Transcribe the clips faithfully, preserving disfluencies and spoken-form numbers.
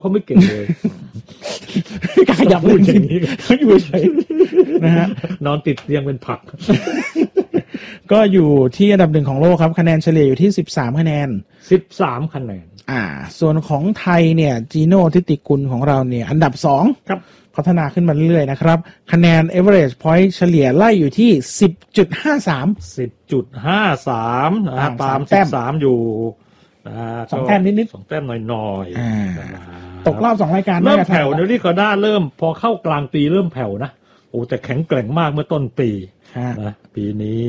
เขาไม่เก่งเลยการขยับพูดอย่างนี้เขาอยู่เฉยนะฮะนอนติดเตียงเป็นผักก็อยู่ที่อันดับหนึ่งของโลกครับคะแนนเฉลี่ยอยู่ที่สิบสามคะแนนสิบสามคะแนนอ่าส่วนของไทยเนี่ยจีโน่ทิติกุลของเราเนี่ยอันดับสองครับพัฒนาขึ้นมาเรื่อยๆนะครับคะแนน average point เฉลี่ยไล่อยู่ที่ สิบจุดห้าสามสิบจุดห้าสาม นะตามสิบสามอยู่นะสองแต้มนิดๆสองแต้มหน่อยๆตกรอบสองรายการเริ่มแผ่วเดี๋ยวนี้ก็ได้เริ่มพอเข้ากลางปีเริ่มแผ่วนะโอ้แต่แข็งแกร่งมากเมื่อต้นปีนะปีนี้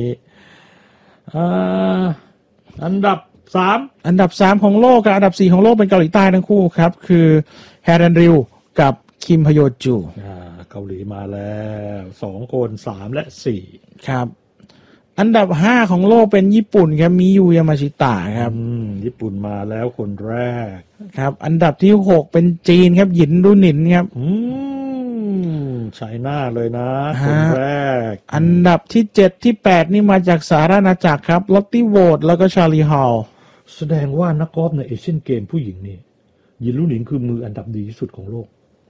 อันดับสามอันดับสามของโลกกับอันดับสี่ของโลกเป็นเกาหลีใต้ทั้งคู่ครับคือแฮรันริวกับคิมฮโยจูเกาหลีมาแล้วสองคนสามและสี่ครับอันดับห้าของโลกเป็นญี่ปุ่นครับมิยูยามาชิตะครับญี่ปุ่นมาแล้วคนแรกครับอันดับที่หกเป็นจีนครับหยินรุหนินครับอืมใช่หน้าเลยนะคนแรกอันดับที่เจ็ดที่แปดนี่มาจากสหราชอาณาจักรครับลอตตี้โวดแล้วก็ชาลีฮอลแสดงว่านักกอล์ฟในเอเชียนเกมผู้หญิงนี่หยินรุหนินคือมืออันดับดีที่สุดของโลก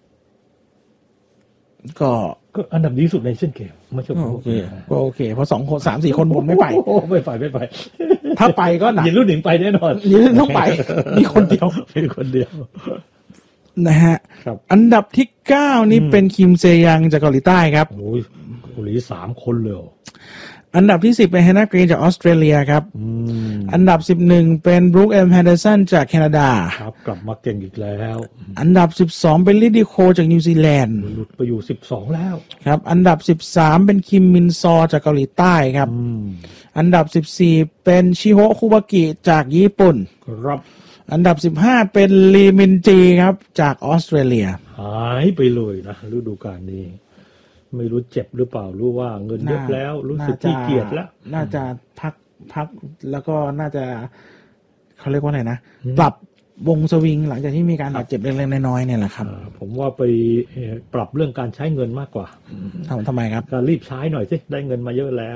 ก็ก็อันดับดีสุดในเช่นเกมไม่ใช่โอเคก็โอเคเพราะสองคนสามสี่คนผมไม่ไปไม่ไปไม่ไปถ้าไปก็หนักยินรุ่นหนิงไปแน่นอนยินต้องไปมีคนเดียวมีคนเดียวนะฮะอันดับที่เก้านี่เป็นคิมเซยังจากเกาหลีใต้ครับโอ้ยเกาหลีสามคนเลยอันดับที่สิบเป็นแฮนนากรีนจากออสเตรเลียครับอันดับสิบเอ็ดเป็นบรูคเอ็มแฮนเดอร์สันจากแคนาดาครับกลับมาเก่งอีกแล้วอันดับสิบสองเป็นลิดิโคจากนิวซีแลนด์หลุดไปอยู่สิบสองแล้วครับอันดับสิบสามเป็นคิมมินซอจากเกาหลีใต้ครับอันดับสิบสี่เป็นชิโฮคุบากิจากญี่ปุ่นครับอันดับสิบห้าเป็นลีมินจีครับจากออสเตรเลียหายไปเลยนะฤดูกาลนี้ไม่รู้เจ็บหรือเปล่ารู้ว่าเงินเยอะแล้วรู้สึกขี้เกียจแล้วน่าจะพักพักแล้วก็น่าจะเขาเรียกว่าอะไรนะปรับวงสวิงหลังจากที่มีการบาดเจ็บเล็กๆน้อยๆเนี่ยแหละครับผมว่าไปปรับเรื่องการใช้เงินมากกว่าทำทำไมครับการรีบใช้หน่อยสิได้เงินมาเยอะแล้ว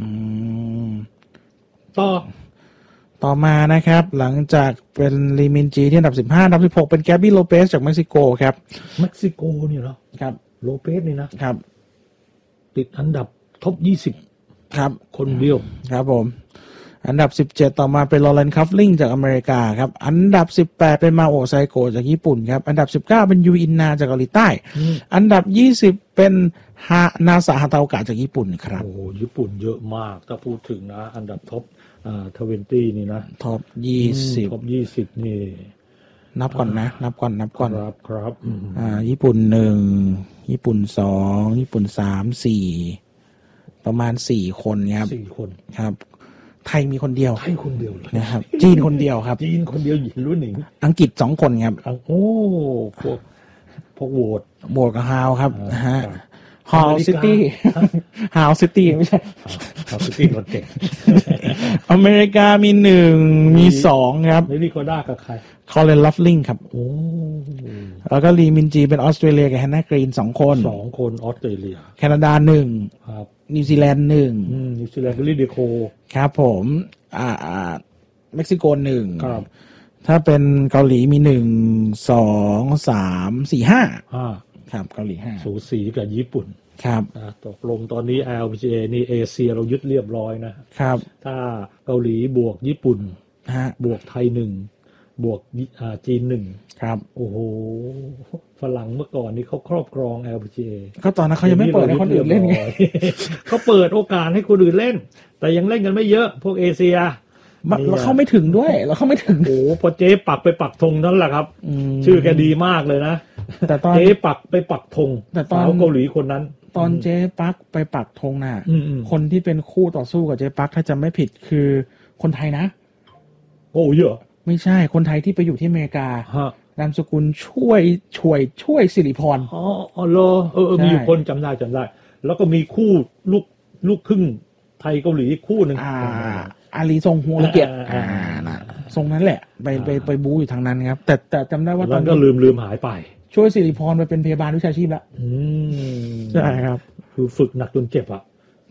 ต่อต่อมานะครับหลังจากเป็นลีมินจีที่อันดับสิบห้าอันดับสิบหกเป็นแกบบี้โลเปสจากเม็กซิโกครับเม็กซิโกนี่เหรอครับโลเปสนี่นะครับติดอันดับท็อปยี่สิบครับคนเดียวครับผมอันดับสิบเจ็ดต่อมาเป็นลอเรนคัฟลิงจากอเมริกาครับอันดับสิบแปดเป็นมาโอไซโกจากญี่ปุ่นครับอันดับสิบเก้าเป็นยูอินนาจากเกาหลีใต้อันดับยี่สิบเป็นฮานาซาฮาตาโอกะจากญี่ปุ่นครับโอ้ญี่ปุ่นเยอะมากถ้าพูดถึงนะอันดับท็อปอ่ายี่สิบนี่นะท็อปยี่สิบท็อปยี่สิบนี่นับก่อนนะนับก่อนนับก่อนครับครับอ่าญี่ปุ่นหนึ่งญี่ปุ่นสองญี่ปุ่นสามสี่ประมาณสี่คนครับสี่คนครับไทยมีคนเดียวไทยคนเดียวเลยนะครับจีนคนเดียวครับจีนคนเดียวหญิงรุ่นหนึ่งอังกฤษสองคนครับโอ้พวกพวกโหวตโหวตกับฮาวครับนะฮะฮาวซิตี้ฮาวซิตี้ไม่ใช่ฮาวซิตี้คนเก่งอเมริกามีหนึ่งมีสองครับไม่มีโคด้ากับใครคอลเลนลัฟลิงครับโอ้แล้วก็ลีมินจีเป็นออสเตรเลียกับแฮนนากรีนสองคนสองคนออสเตรเลียแคนาดาหนึ่งครับนิวซีแลนด์หนึ่งนิวซีแลนด์ก็ลิเดโคครับผมอ่าอ่าเม็กซิโกหนึ่งครับถ้าเป็นเกาหลีมีหนึ่งสองสามสี่ห้าห้าครับเกาหลีห้าสูสีกับญี่ปุ่นครับตกลงตอนนี้ แอล พี จี เอ นี่เอเชียเรายึดเรียบร้อยนะครับถ้าเกาหลีบวกญี่ปุ่นฮะบวกไทยหนึ่งบวกจีนหนึ่งครับโอ้โหฝรั่งเมื่อก่อนนี้เขาครอบครอง แอล พี จี เอก็ตอนนั้นเขายังไม่เปิดให้คนอื่นเล่นไงเขาเปิดโอกาสให้คนอื่นเล่นแต่ยังเล่นกันไม่เยอะพวกเอเชียเราเข้าไม่ถึงด้วยเราเข้าไม่ถึงโอ้พอเจ๊ปักไปปักธงนั่นแหละครับชื่อแกดีมากเลยนะแต่ตอนเจ๊ปักไปปักธงแต่ตอนเกาหลีคนนั้นตอนเจ๊ปักไปปักธงน่ะคนที่เป็นคู่ต่อสู้กับเจ๊ปักถ้าจำไม่ผิดคือคนไทยนะโอ้เยอะไม่ใช่คนไทยที่ไปอยู่ที่อเมริกานามสกุลช่วยช่วยช่วยสิริพรอ๋ออ๋อเหรอเออมีอยู่คนจำได้จำได้แล้วก็มีคู่ลูกลูกครึ่งไทยเกาหลีคู่หนึ่งอ่าอาลีทรงฮวงละเกียรติอ่านะทรงนั้นแหละไปไปไปบู๊อยู่ทางนั้นครับแต่แต่จำได้ว่าตอนนั้นก็ลืมลืมหายไปช่วยสิริพรไปเป็นพยาบาลวิชาชีพแล้วอืมใช่ครับคือฝึกหนักจนเจ็บอ่ะ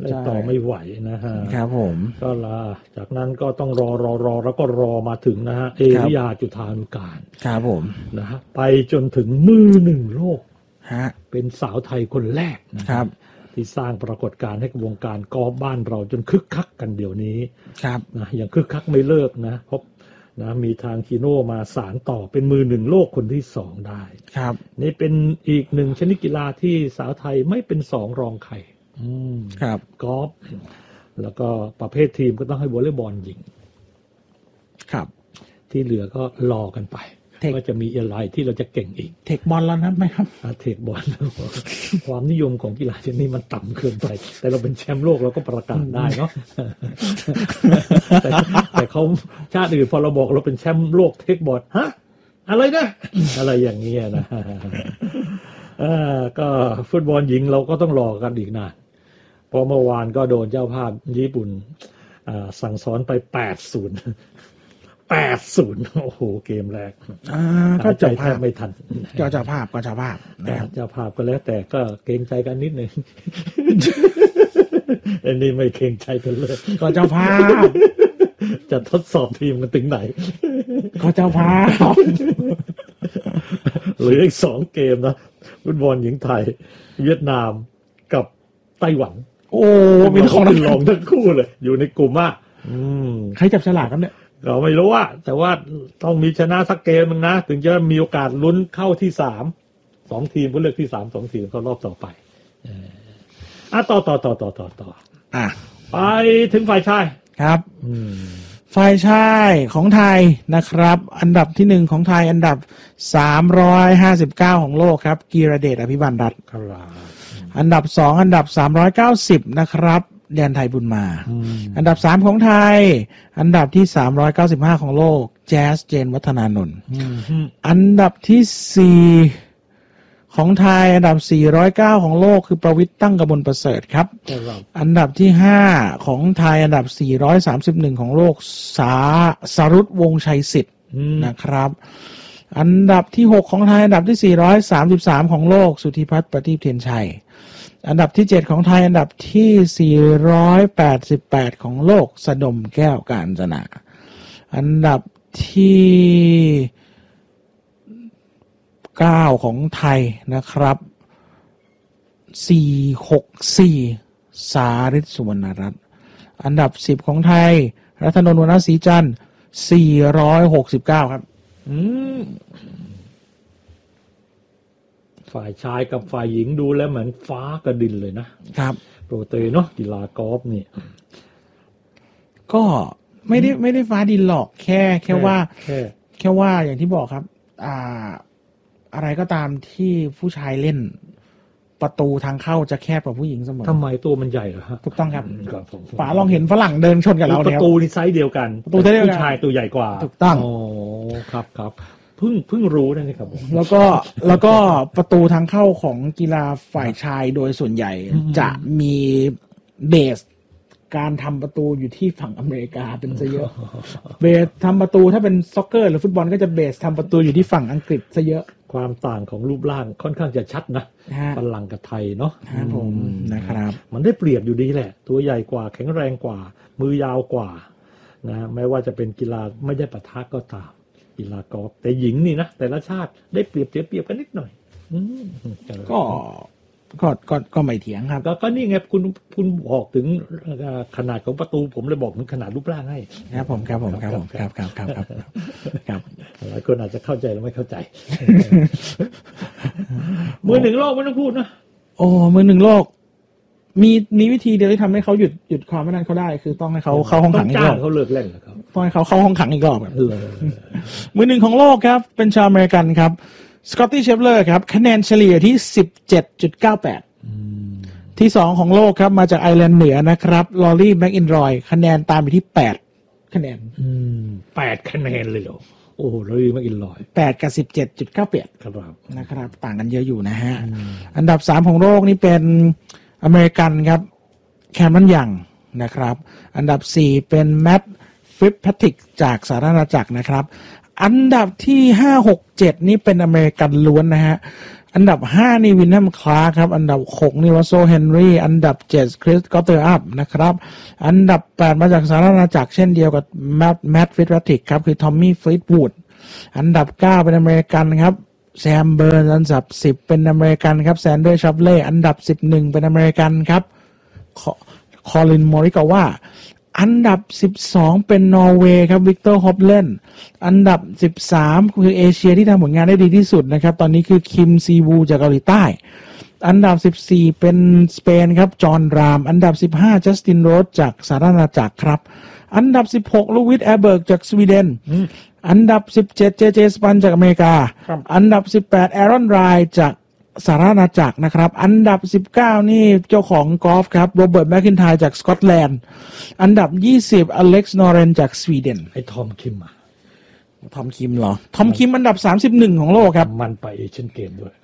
เล่นต่อไม่ไหวนะฮะครับผมก็ลาจากนั้นก็ต้องรอรอรอแล้วก็รอมาถึงนะฮะเอริยาจุฑานุการครับผมนะฮะไปจนถึงมือหนึ่งโลกฮะเป็นสาวไทยคนแรกนะครับที่สร้างปรากฏการณ์ให้กับวงการกอล์ฟบ้านเราจนคึกคักกันเดี๋ยวนี้ครับนะอย่างคึกคักไม่เลิกนะเพราะนะมีทางคีโน่มาสานต่อเป็นมือหนึ่งโลกคนที่สองได้ครับนี่เป็นอีกหนึ่งชนิดกีฬาที่สาวไทยไม่เป็นสองรองใครครับกอล์ฟแล้วก็ประเภททีมก็ต้องให้วอลเลย์บอลหญิงครับที่เหลือก็รอกันไปว่าจะมีอะไรที่เราจะเก่งอีกเทคบอลแล้วนะไหมครับเทคบอลความนิยมของกีฬาชนิดนี้มันต่ำเกินไปแต่เราเป็นแชมป์โลกเราก็ประกาศได้เนาะแต่แต่เขาชาติอื่นพอเราบอกเราเป็นแชมป์โลกเทคบอลฮะอะไรนะอะไรอย่างนี้นะก็ฟุตบอลหญิงเราก็ต้องรอกันอีกนานเพราะเมื่อวานก็โดนเจ้าภาพญี่ปุ่นสั่งสอนไป แปดศูนย์แปดศูนย์ โอ้โหเกมแรกก็ใจแทบไม่ทันก็เจ้าภาพก็เจ้าภาพเจ้าภาพก็แล้วแต่ก็เกรงใจกันนิดนึงอันนี้ไม่เกรงใจกันเลยก็เจ้าภาพจะทดสอบทีมกันถึงไหนก็เจ้าภาพเหลืออีกสองเกมนะฟุตบอลหญิงไทยเวียดนามกับไต้หวันโอ้มีของรองทั้งคู่เลยอยู่ในกลุ่มอ่ะใครจับฉลากกันเนี่ยเราไม่รู้ว่าแต่ว่าต้องมีชนะสักเกมนึงนะถึงจะมีโอกาสลุ้นเข้าที่สามสองทีมก็เลือกที่สามสองทีมเข้ารอบต่อไปอ่ะต่อต่อต่อต่อต่อต่ออ่ะไปถึงฝ่ายชายครับฝ่ายชายของไทยนะครับอันดับที่หนึ่งของไทยอันดับสามร้อยห้าสิบเก้าของโลกครับกีรเดชอภิบาลรัตน์ครับอันดับสองอันดับสามร้อยเก้าสิบนะครับแดนไทยบุญมาอันดับสามของไทยอันดับที่สามร้อยเก้าสิบห้าของโลกแจ๊สเจนวัฒนานนท์อันดับที่สี่ของไทยอันดับสี่ร้อยเก้าของโลกคือประวิตรตั้งกมลประเสริฐครับอันดับที่ห้าของไทยอันดับสี่ร้อยสามสิบเอ็ดของโลกสาสรุตวงศ์ชัยสิทธิ์นะครับอันดับที่หกของไทยอันดับที่สี่ร้อยสามสิบสามของโลกสุทธิพัฒน์ประทีปเทียนชัยอันดับที่เจ็ดของไทยอันดับที่สี่ร้อยแปดสิบแปดของโลกสดมแก้วกาญจนาอันดับที่เก้าของไทยนะครับสี่ร้อยหกสิบสี่สาริตสุวรรณรัตน์อันดับสิบของไทยรัตนนท์ วรรณศรีจันทร์สี่ร้อยหกสิบเก้าครับอืมฝ่ายชายกับฝ่ายหญิงดูแล้วเหมือนฟ้ากับดินเลยนะครับโปรเตเนาะกีฬากอล์ฟนี่ก็ไม่ได้ไม่ได้ฟ้าดินหรอกแค่แค่ว่าแค่แค่ว่าอย่างที่บอกครับอ่าอะไรก็ตามที่ผู้ชายเล่นประตูทางเข้าจะแคบกว่าผู้หญิงเสมอทำไมตัวมันใหญ่เหรอฮะถูกต้องครับป๋าลองเห็นฝรั่งเดินชนกับเราประตูนี่ไซส์เดียวกันประตูเดียวกันผู้ชายตัวใหญ่กว่าถูกต้องโอ้ครับครับเพิ่งเพิ่งรู้นะครับแล้วก็แล้วก็ประตูทางเข้าของกีฬาฝ่ายชายโดยส่วนใหญ่จะมีเบสการทำประตูอยู่ที่ฝั่งอเมริกาเป็นซะเยอะเบสทำประตูถ้าเป็นซ็อกเกอร์หรือฟุตบอลก็จะเบสทำประตูอยู่ที่ฝั่งอังกฤษซะเยอะความต่างของรูปร่างค่อนข้างจะชัดนะฝรั่งกับไทยเนาะครับผมนะครับมันได้เปรียบอยู่ดีแหละตัวใหญ่กว่าแข็งแรงกว่ามือยาวกว่านะไม่ว่าจะเป็นกีฬาไม่ได้ปะทะก็ตามกีฬากอล์ฟแต่หญิงนี่นะแต่ละชาติได้เปรียบเสียเปรียบกันนิดหน่อยก็ก็ก็ก็ไม่เถียงครับก็ก็นี่ไงคุณคุณบอกถึงขนาดของประตูผมเลยบอกถึงขนาดรูปร่างให้ครับผมครับผมครับผมครับครับครับครับครับหลายคนอาจจะเข้าใจหรือไม่เข้าใจมือหนึ่งโลกไม่ต้องพูดนะโอ้มือหนึ่งโลกมีมีวิธีเดียวที่ทำให้เขาหยุดหยุดความไม่นั้นเขาได้คือต้องให้เขาเข้าห้องขังอีกรอบเขาเลิกเล่นแล้วครับต้องให้เขาเข้าห้องขังอีกรอบมือหนึ่งของโลกครับเป็นชาวอเมริกันครับสกอตตี้เชฟเลอร์ครับคะแนนเฉลี่ยที่ สิบเจ็ดจุดเก้าแปด ที่สองของโลกครับมาจากไอร์แลนด์เหนือนะครับลอรี่แม็กอินรอยคะแนนตามไปที่แปดคะแนนแปดคะแนนเลยเหรอโอ้ลอรี่แม็กอินรอยแปดกับ สิบเจ็ดจุดเก้าแปดครับนะครับต่างกันเยอะอยู่นะฮะอันดับสามของโลกนี่เป็นอเมริกันครับแคมรอนยังนะครับอันดับสี่เป็นแมตต์ฟิปแพทริกจากสหราชอาณาจักรนะครับอันดับที่ห้า หก เจ็ดนี่เป็นอเมริกันล้วนนะฮะอันดับห้านี่วินแฮมคลาร์กครับอันดับหกนี่วัสโซเฮนรี่อันดับเจ็ดคริสกอตเตอร์อัพนะครับอันดับแปดมาจากสหรัฐอาณาจักรเช่นเดียวกับแมตต์แมตต์ฟิตแพทริกครับคือทอมมี่ฟลีตวูดอันดับเก้าเป็นอเมริกันครับแซมเบิร์นอันดับสิบเป็นอเมริกันครับแซนเดอร์ชัฟเล่อันดับสิบเอ็ดเป็นอเมริกันครับคอลินมอริกาว่าอันดับสิบสองเป็นนอร์เวย์ครับวิกเตอร์ฮอปเลนอันดับสิบสามคือเอเชียที่ทำผลงานได้ดีที่สุดนะครับตอนนี้คือคิมซีวูจากเกาหลีใต้อันดับสิบสี่เป็นสเปนครับจอห์นรามอันดับสิบห้าจัสตินโรสจากสหรัฐอาณาจักรครับอันดับสิบหกลูวิสแอร์เบิร์กจากสวีเดนอันดับสิบเจ็ดเจเจสปันจากอเมริกาอันดับสิบแปดแอรอนไรจากสหรัฐอาณาจักรนะครับอันดับสิบเก้านี่เจ้าของกอล์ฟครับโรเบิร์ตแมคคินไทร์จากสกอตแลนด์อันดับยี่สิบอเล็กซ์นอร์เรนจากสวีเดนไอ้ทอมคิมอ่ะทอมคิมเหรอทอมคิมอันดับสามสิบเอ็ดของโลกครับมันไปเอเชียนเกมด้วย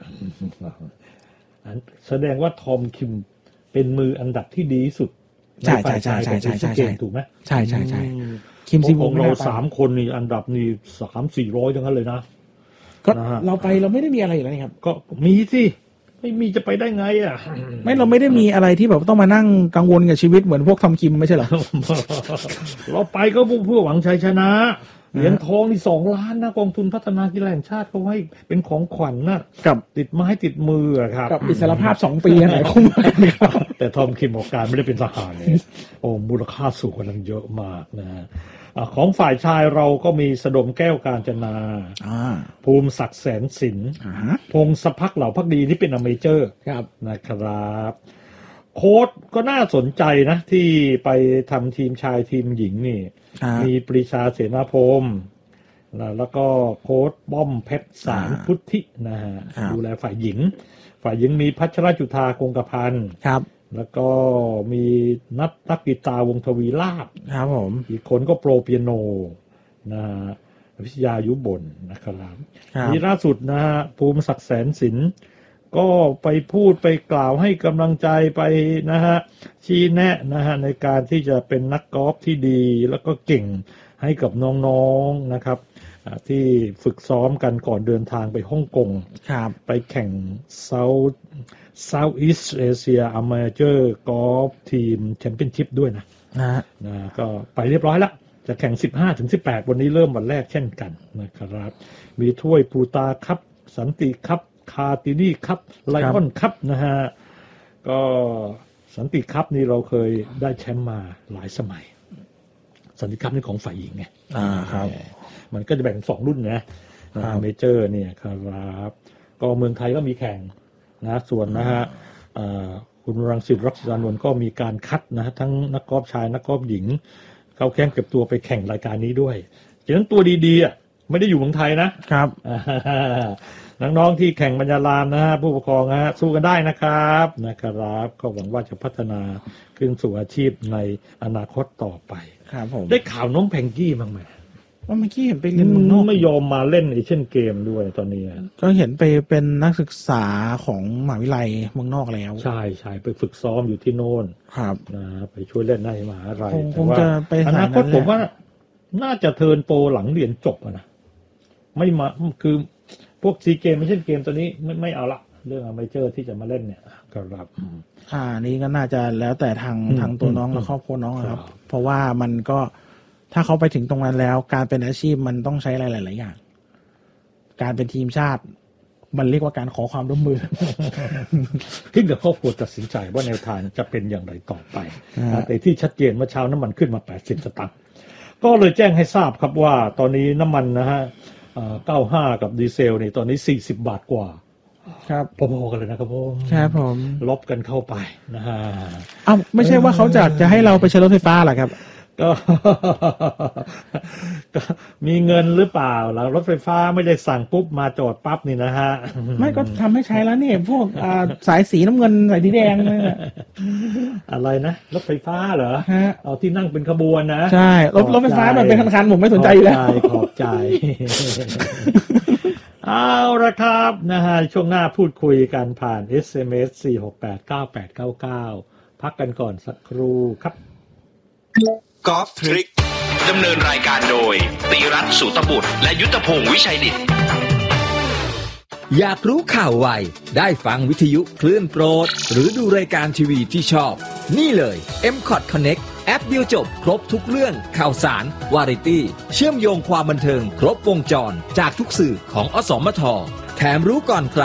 แสดงว่าทอมคิมเป็นมืออันดับที่ดีที่สุดใช่ใช่ใช่ใช่ใช่ใช่ใช่ถูกไหมใช่ใช่ใช่คิมซีวงเราสามคนนี่อันดับนี่สามสี่ร้อยทั้งนั้นเลยนะก็เราไปเราไม่ได้มีอะไรอยู่แล้วครับก็มีสิไม่มีจะไปได้ไงอ่ะไม่เราไม่ได้มีอะไรที่แบบต้องมานั่งกังวลกับชีวิตเหมือนพวกทอมคิมไม่ใช่เหรอเราไปก็เพื่อหวังชัยชนะเหรียญทองนี่สองล้านนะกองทุนพัฒนากีฬาแห่งชาติเขาให้เป็นของขวัญนะกับติดไม้ติดมือครับกับอิสรภาพสองปีไหนคุ้มครับแต่ทอมคิมบอกการไม่ได้เป็นทหารเนี่ยโอ้มูลค่าสูงกว่านั้นเยอะมากนะของฝ่ายชายเราก็มีสดมแก้วกาญจนาภูมิศักดิ์แสนสินพงศพักเหล่าพักดีนี่เป็นอเมเจอร์นะครับโค้ชก็น่าสนใจนะที่ไปทำทีมชายทีมหญิงนี่มีปรีชาเสนาพรหมแล้วก็โค้ชป้อมเพชรสารพุทธินะฮะดูแลฝ่ายหญิงฝ่ายหญิงมีพัชรจุฑาคงกพันธ์แล้วก็มีนัทนักกีตาร์วงทวีลาภครับผมอีกคนก็โปรเปียโนนะฮะวิทยายุบลนะครับนี่ล่าสุดนะฮะภูมิศักดิ์แสนสินก็ไปพูดไปกล่าวให้กำลังใจไปนะฮะชี้แนะนะฮะในการที่จะเป็นนักกอล์ฟที่ดีแล้วก็เก่งให้กับน้องๆนะครับที่ฝึกซ้อมกันก่อนเดินทางไปฮ่องกงไปแข่งเซาท์Southeast Asia Amateur Golf Team Championship ด้วยนะนะนะก็ไปเรียบร้อยแล้วจะแข่ง สิบห้าถึงสิบแปด วันนี้เริ่มวันแรกเช่นกันนะครับมีถ้วยปูตาคัพสันติคัพคาตินี่คัพไลออนคัพนะฮะก็สันติคัพนี่เราเคยได้แชมป์มาหลายสมัยสันติคัพนี่ของฝ่ายหญิงไงอ่าครับมันก็จะแบ่งสองรุ่นนะเมเจอร์เนี่ยครับก็เมืองไทยก็มีแข่งนะส่วนนะฮะคุณรังสิตรักษานนท์ก็มีการคัดนะทั้งนักกอล์ฟชายนักกอล์ฟหญิงเข้าแข่งเก็บตัวไปแข่งรายการนี้ด้วยฉะนั้นตัวดีๆอ่ะไม่ได้อยู่เมืองไทยนะครับน้องๆที่แข่งบรรยาลามนะฮะผู้ปกครองนะฮะสู้กันได้นะครับนะครับก็หวังว่าจะพัฒนาขึ้นสู่อาชีพในอนาคตต่อไปครับผมได้ข่าวน้องแพงกี้บ้างไหมว่าเมื่อกี้เห็นไปเรียนเมืองนอกไม่ยอมมาเล่นเอเชียนเกมด้วยตอนนี้ก็เห็นไปเป็นนักศึกษาของมหาวิทยาลัยเมืองนอกแล้วใช่ใช่ไปฝึกซ้อมอยู่ที่โน่นครับนะไปช่วยเล่นในมหาวิทยาลัยแต่ว่าอนาคตผมว่าน่าจะเทิร์นโปรหลังเรียนจบนะไม่มาคือพวกซีเกมเอเชียนเกมตัวนี้ไม่ไม่เอาละเรื่องอเมเจอร์ที่จะมาเล่นเนี่ยครับอ่านี่ก็น่าจะแล้วแต่ทางทางตัวน้องและครอบครัวน้องครับเพราะว่ามันก็ถ้าเขาไปถึงตรงนั้นแล้วการเป็นอาชีพมันต้องใช้หลายๆอย่างการเป็นทีมชาติมันเรียกว่าการขอความร่วมมือขึ้นกับครอบครัวตัดสินใจว่าแนวทางจะเป็นอย่างไรต่อไปแต่ที่ชัดเจนเมื่อเช้าน้ำมันขึ้นมาแปดสิบสตางค์ก็เลยแจ้งให้ทราบครับว่าตอนนี้น้ำมันนะฮะเก้าสิบห้ากับดีเซลนี่ตอนนี้สี่สิบบาทกว่าครับพอๆกันเลยนะครับผมครับผมลบกันเข้าไปนะฮะอ้าวไม่ใช่ว่าเขาจะจะให้เราไปใช้รถไฟฟ้าหรอครับก็มีเงินหรือเปล่าล่ะรถไฟฟ้าไม่ได้สั่งปุ๊บมาจอดปั๊บนี่นะฮะไม่ก็ทำให้ใช้แล้วนี่พวกสายสีน้ำเงินสายสีแดงอะไรนะรถไฟฟ้าเหรอเอาที่นั่งเป็นขบวนนะใช่รถรถไฟฟ้ามันเป็นคันๆผมไม่สนใจอยู่แล้วขอบใจเอาละครับนะฮะช่วงหน้าพูดคุยกันผ่าน เอส เอ็ม เอส สี่ หก แปด เก้า แปด เก้า เก้าพักกันก่อนสักครู่ครับกอล์ฟทริกดำเนินรายการโดยตีรัตน์สุตบุตรและยุทธพงศ์วิชัยดิษฐ์อยากรู้ข่าวไวได้ฟังวิทยุคลื่นโปรดหรือดูรายการทีวีที่ชอบนี่เลย เอ็ม คอท Connect แอปเดียวจบครบทุกเรื่องข่าวสารวาไรตี้เชื่อมโยงความบันเทิงครบวงจรจากทุกสื่อของอสมทแถมรู้ก่อนใคร